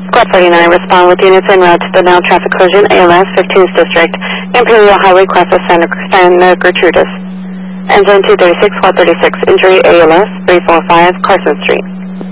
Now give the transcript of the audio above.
Squad 49, respond with units en route to the now traffic collision, ALS, 15th District, Imperial Highway, cross of Santa Gertrudis. Engine 236, Squad 36, injury ALS, 345, Carson Street.